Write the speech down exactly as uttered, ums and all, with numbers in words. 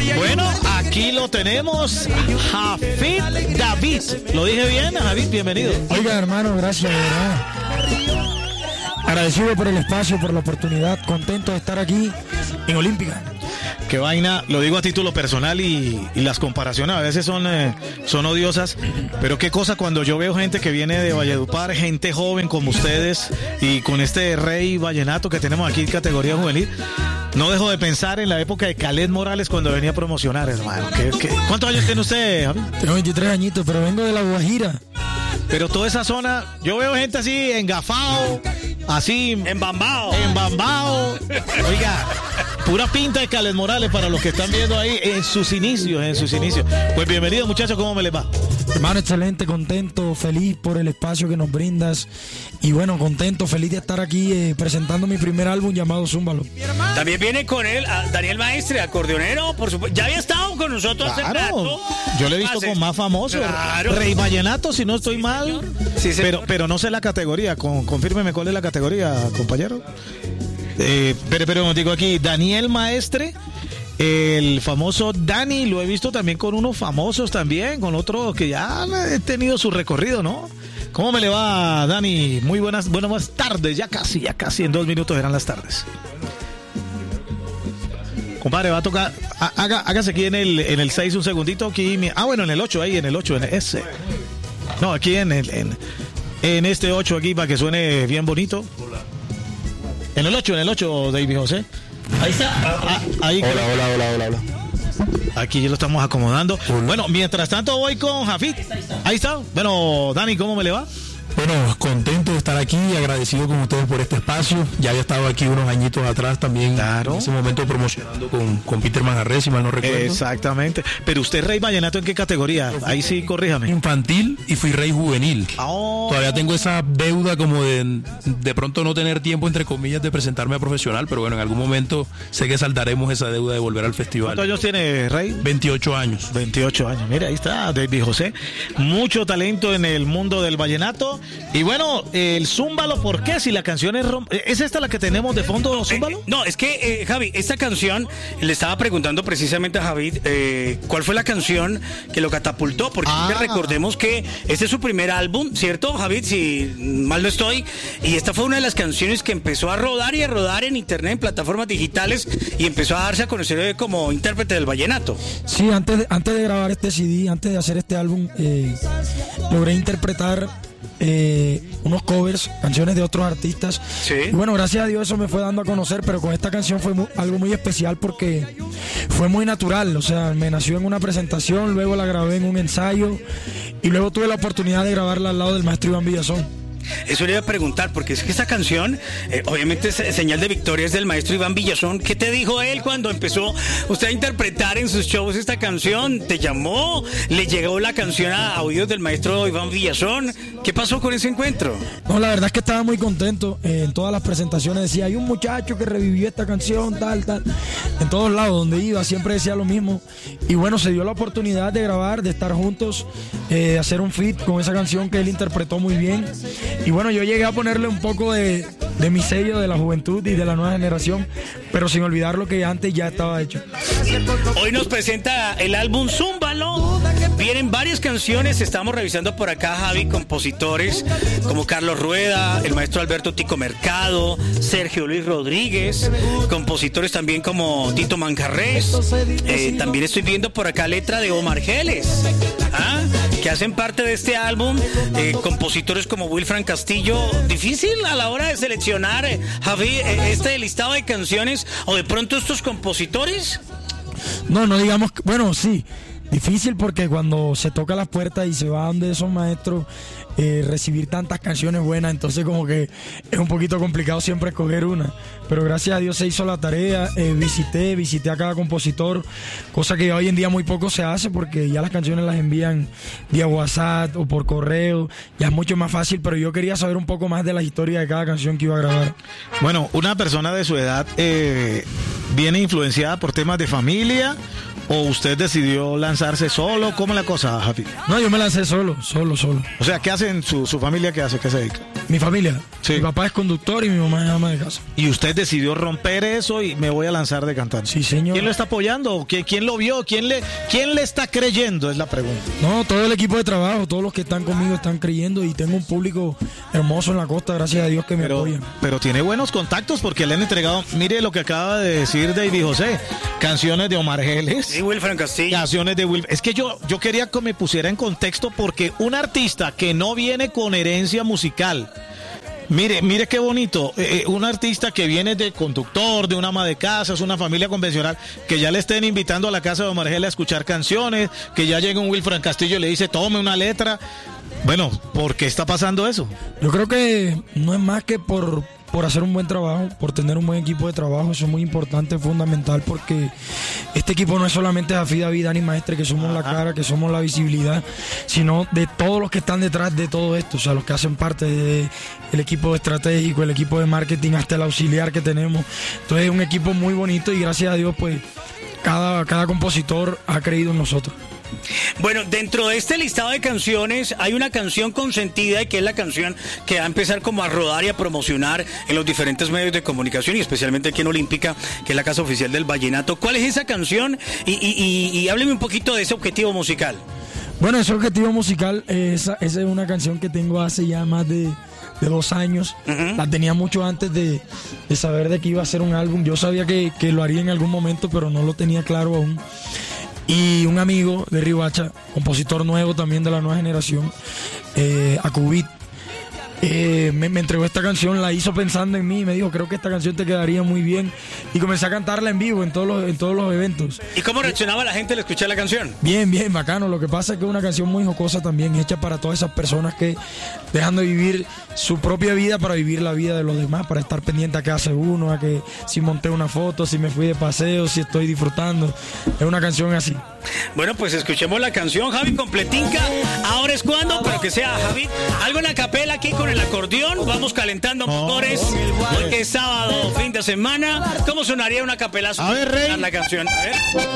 Bueno, aquí lo tenemos, Jafid David. ¿Lo dije bien, Jafid? Bienvenido. Oiga, hermano, gracias, de verdad. Agradecido por el espacio, por la oportunidad, contento de estar aquí en Olímpica. Qué vaina, lo digo a título personal y, y las comparaciones a veces son, eh, son odiosas, pero qué cosa cuando yo veo gente que viene de Valledupar, gente joven como ustedes y con este rey vallenato que tenemos aquí en categoría juvenil, no dejo de pensar en la época de Caled Morales cuando venía a promocionar, hermano. ¿Qué, qué, ¿Cuántos años tiene usted, Javi? Tengo veintitrés añitos, pero vengo de La Guajira. Pero toda esa zona, yo veo gente así engafado, así embambado, embambado. Oiga, pura pinta de Caled Morales para los que están viendo ahí en sus inicios, en sus inicios. Pues bienvenido, muchachos, ¿cómo me les va? Hermano, excelente, contento, feliz por el espacio que nos brindas. Y bueno, contento, feliz de estar aquí eh, presentando mi primer álbum llamado Zúmbalo. También viene con él a Daniel Maestre, acordeonero, por supuesto. Ya había estado con nosotros hace Claro, rato. yo le he visto Hace- con más famoso, Claro. Rey Vallenato, si no estoy mal. Sí, señor. pero, pero no sé la categoría, con, confírmeme cuál es la categoría, compañero. Eh, pero, pero digo aquí, Daniel Maestre, el famoso Dani, lo he visto también con unos famosos también, con otros que ya han tenido su recorrido, ¿no? ¿Cómo me le va, Dani? Muy buenas, buenas tardes, ya casi, ya casi en dos minutos eran las tardes. Compadre, va a tocar, ha- haga, hágase aquí en el, en el seis un segundito, aquí, mi- ah bueno, en el ocho, ahí en el ocho, en ese. No, aquí en el, en, en este ocho aquí para que suene bien bonito. En el ocho, en el ocho, David José. Ahí está. Ah, ahí, Hola, hola, hola, hola, hola. aquí ya lo estamos acomodando. Bueno, mientras tanto voy con Jafid. Ahí está. Bueno, Dani, ¿cómo me le va? Bueno, contento de estar aquí y agradecido con ustedes por este espacio. Ya había estado aquí unos añitos atrás también, Claro. en ese momento promocionando con, con Peter Manjarré, si mal no recuerdo. Exactamente. Pero usted, Rey Vallenato, ¿en qué categoría? Ahí sí, corríjame. Infantil y fui rey juvenil. Oh. Todavía tengo esa deuda como de de pronto no tener tiempo, entre comillas, de presentarme a profesional, pero bueno, en algún momento sé que saldaremos esa deuda de volver al festival. ¿Cuántos años tiene, Rey? veintiocho años. veintiocho años. Mira, ahí está David José. Mucho talento en el mundo del vallenato. Y bueno, el Zúmbalo, ¿por qué? Si la canción es... rom- ¿Es esta la que tenemos de fondo, Zúmbalo? Eh, no, es que, eh, Javi, esta canción, le estaba preguntando precisamente a Javid eh, cuál fue la canción que lo catapultó, porque Ah. es que recordemos que este es su primer álbum, ¿cierto, Javid? Si mal no estoy, y esta fue una de las canciones que empezó a rodar y a rodar en internet, en plataformas digitales, y empezó a darse a conocer eh, como intérprete del vallenato. Sí, antes de, antes de grabar este C D, antes de hacer este álbum, eh, logré interpretar eh, unos covers, canciones de otros artistas. Sí. Y bueno, gracias a Dios eso me fue dando a conocer, pero con esta canción fue mu- algo muy especial porque fue muy natural. O sea, me nació en una presentación, luego la grabé en un ensayo y luego tuve la oportunidad de grabarla al lado del maestro Iván Villazón. Eso le iba a preguntar, porque es que esta canción, eh, obviamente es señal de victoria, es del maestro Iván Villazón. ¿Qué te dijo él cuando empezó usted a interpretar en sus shows esta canción? ¿Te llamó? ¿Le llegó la canción a oídos del maestro Iván Villazón? ¿Qué pasó con ese encuentro? No, la verdad es que estaba muy contento. Eh, en todas las presentaciones decía, hay un muchacho que revivió esta canción, tal, tal. En todos lados donde iba siempre decía lo mismo. Y bueno, se dio la oportunidad de grabar, de estar juntos, eh, de hacer un feat con esa canción que él interpretó muy bien. Y bueno, yo llegué a ponerle un poco de, de mi sello de la juventud y de la nueva generación, pero sin olvidar lo que antes ya estaba hecho. Hoy nos presenta el álbum Zúmbalo. Vienen varias canciones, estamos revisando por acá, Javi, compositores como Carlos Rueda, el maestro Alberto Tico Mercado, Sergio Luis Rodríguez, compositores también como Tito Manjarrés. Eh, también estoy viendo por acá letra de Omar Geles, ¿ah? que hacen parte de este álbum, eh, compositores como Wilfran Castillo. Difícil a la hora de seleccionar, eh, Javi, eh, este listado de canciones o de pronto estos compositores. No, no digamos, que- bueno, sí, difícil porque cuando se toca las puertas y se va donde esos maestros, eh, recibir tantas canciones buenas, entonces como que es un poquito complicado siempre escoger una, pero gracias a Dios se hizo la tarea, eh, visité, visité a cada compositor, cosa que hoy en día muy poco se hace porque ya las canciones las envían vía WhatsApp o por correo, ya es mucho más fácil, pero yo quería saber un poco más de la historia de cada canción que iba a grabar. Bueno, una persona de su edad, eh, viene influenciada por temas de familia o usted decidió lanzarse solo? ¿Cómo es la cosa, Javi? No, yo me lancé solo, solo, solo. O sea, ¿qué hacen su, su familia? ¿Qué hace? ¿Qué se dedica? Mi familia. Sí. Mi papá es conductor y mi mamá es ama de casa. Y usted decidió romper eso y me voy a lanzar de cantante. Sí, señor. ¿Quién lo está apoyando? ¿Quién, quién lo vio? ¿Quién le, ¿Quién le está creyendo? Es la pregunta. No, todo el equipo de trabajo, todos los que están conmigo están creyendo y tengo un público hermoso en la costa, gracias a Dios que me Pero, apoyan. pero tiene buenos contactos porque le han entregado, mire lo que acaba de decir David José, canciones de Omar Geles. Y Wilfran Castillo. Canciones de Will. Es que yo, yo quería que me pusiera en contexto porque un artista que no viene con herencia musical, mire, mire qué bonito, eh, un artista que viene de conductor, de una ama de casa, es una familia convencional, que ya le estén invitando a la casa de Omar Geles a escuchar canciones, que ya llega un Wilfran Castillo y le dice, tome una letra. Bueno, ¿por qué está pasando eso? Yo creo que no es más que por, por hacer un buen trabajo, por tener un buen equipo de trabajo. Eso es muy importante, fundamental, porque este equipo no es solamente Jafid, David, Dani Maestre, que somos la cara, que somos la visibilidad, sino de todos los que están detrás de todo esto, o sea, los que hacen parte del equipo estratégico, el equipo de marketing, hasta el auxiliar que tenemos. Entonces es un equipo muy bonito y gracias a Dios, pues, cada, cada compositor ha creído en nosotros. Bueno, dentro de este listado de canciones hay una canción consentida, que es la canción que va a empezar como a rodar y a promocionar en los diferentes medios de comunicación y especialmente aquí en Olímpica, que es la casa oficial del vallenato. ¿Cuál es esa canción? Y, y, y, y hábleme un poquito de ese objetivo musical. Bueno, ese objetivo musical, esa, esa es una canción que tengo hace ya más de, de dos años. Uh-huh. La tenía mucho antes de, de saber de que iba a ser un álbum. Yo sabía que, que lo haría en algún momento, pero no lo tenía claro aún. Y un amigo de Riohacha, compositor nuevo también de la nueva generación, eh, Acubit, eh, me, me entregó esta canción, la hizo pensando en mí, me dijo, creo que esta canción te quedaría muy bien, y comencé a cantarla en vivo en todos los, en todos los eventos. ¿Y cómo reaccionaba la gente al escuchar la canción? Bien, bien, bacano. Lo que pasa es que es una canción muy jocosa también, hecha para todas esas personas que dejan de vivir su propia vida para vivir la vida de los demás, para estar pendiente a qué hace uno, a que si monté una foto, si me fui de paseo, si estoy disfrutando. Es una canción así. Bueno, pues escuchemos la canción, Javi, completinca. Ahora es cuando, pero que sea, Javi, algo en la capela aquí con el acordeón. Vamos calentando motores, porque es sábado, fin de semana. ¿Cómo sonaría una capelazo? A ver, Rey. La canción. A ver.